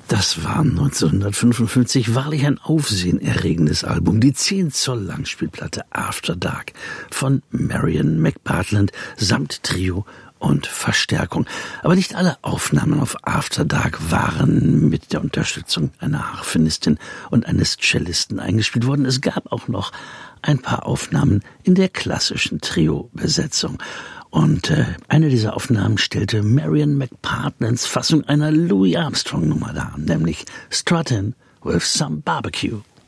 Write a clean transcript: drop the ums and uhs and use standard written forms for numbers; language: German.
Das war 1955 wahrlich ein aufsehenerregendes Album, die 10 Zoll Langspielplatte After Dark von Marion McPartland samt Trio und Verstärkung. Aber nicht alle Aufnahmen auf After Dark waren mit der Unterstützung einer Harfenistin und eines Cellisten eingespielt worden. Es gab auch noch ein paar Aufnahmen in der klassischen Trio-Besetzung. Und eine dieser Aufnahmen stellte Marion McPartlands Fassung einer Louis Armstrong-Nummer dar, nämlich Struttin' with Some Barbecue.